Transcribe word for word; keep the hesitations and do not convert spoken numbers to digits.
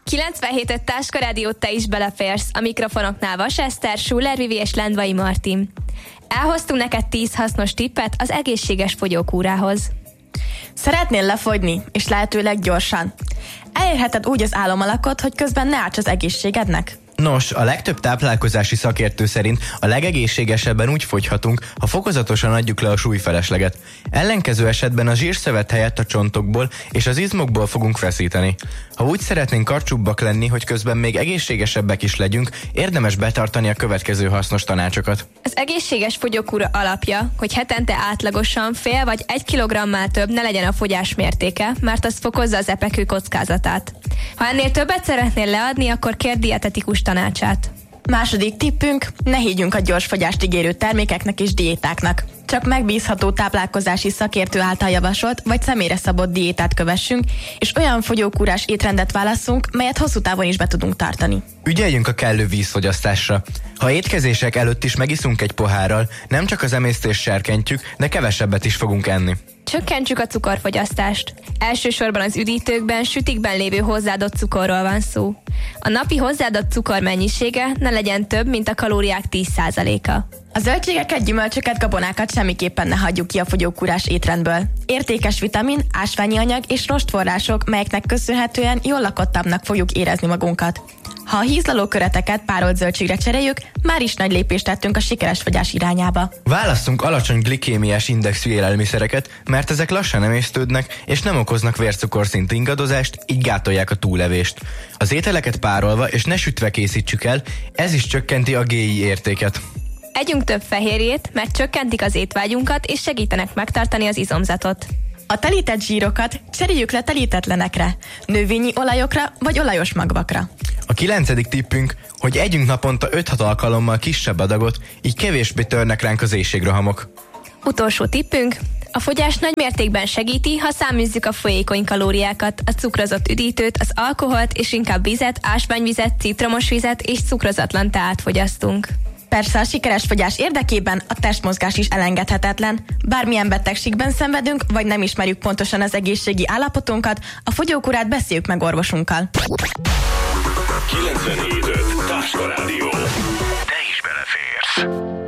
kilencvenhét öt Táska Rádiót te is beleférsz. A mikrofonoknál Vas Eszter, Schuller Vivi és Lendvai Martin. Elhoztunk neked tíz hasznos tippet az egészséges fogyókúrához. Szeretnél lefogyni, és lehetőleg gyorsan? Elérheted úgy az álomalakot, hogy közben ne árts az egészségednek? Nos, a legtöbb táplálkozási szakértő szerint a legegészségesebben úgy fogyhatunk, ha fokozatosan adjuk le a súlyfelesleget. Ellenkező esetben a zsírszövet helyett a csontokból és az izmokból fogunk feszíteni. Ha úgy szeretnénk karcsúbbak lenni, hogy közben még egészségesebbek is legyünk, érdemes betartani a következő hasznos tanácsokat. Az egészséges fogyókúra alapja, hogy hetente átlagosan fél vagy egy kilogrammal több ne legyen a fogyás mértéke, mert az fokozza az epekő kockázatát. Ha ennél többet szeretnél leadni, akkor kérd dietetikus tanácsát. Második tippünk, ne higgyünk a gyors fogyást ígérő termékeknek és diétáknak. Csak megbízható táplálkozási szakértő által javasolt vagy személyre szabott diétát kövessünk, és olyan fogyókúrás étrendet válasszunk, melyet hosszú távon is be tudunk tartani. Ügyeljünk a kellő vízfogyasztásra. Ha étkezések előtt is megiszunk egy pohárral, nem csak az emésztést serkentjük, de kevesebbet is fogunk enni. Csökkentsük a cukorfogyasztást. Elsősorban az üdítőkben, sütikben lévő hozzáadott cukorról van szó. A napi hozzáadott cukor mennyisége ne legyen több, mint a kalóriák tíz százaléka. A zöldségeket, gyümölcsöket, gabonákat semmiképpen ne hagyjuk ki a fogyókúrás étrendből. Értékes vitamin, ásványi anyag és rostforrások, melyeknek köszönhetően jól lakottabbnak fogjuk érezni magunkat. Ha a hízlaló köreteket párolt zöldségre cseréljük, már is nagy lépést tettünk a sikeres fogyás irányába. Válasszunk alacsony glikémiás indexű élelmiszereket, mert ezek lassan emésztődnek és nem okoznak vércukorszint ingadozást, így gátolják a túlevést. Az ételeket párolva és ne sütve készítsük el, ez is csökkenti a gé i értéket. Együnk több fehérjét, mert csökkentik az étvágyunkat és segítenek megtartani az izomzatot. A telített zsírokat cseréljük le telítetlenekre, növényi olajokra vagy olajos magvakra. A kilencedik tippünk, hogy együnk naponta öt-hat alkalommal kisebb adagot, így kevésbé törnek ránk az éhségrohamok. Utolsó tippünk, a fogyás nagy mértékben segíti, ha száműzzük a folyékony kalóriákat, a cukrozott üdítőt, az alkoholt és inkább vizet, ásványvizet, citromos vizet és cukrozatlan teát fogyasztunk. Persze a sikeres fogyás érdekében a testmozgás is elengedhetetlen. Bármilyen betegségben szenvedünk, vagy nem ismerjük pontosan az egészségi állapotunkat, a fogyókúrát beszéljük meg orvosunkkal. kilencvenhét öt Táska Rádió. Te is beleférsz.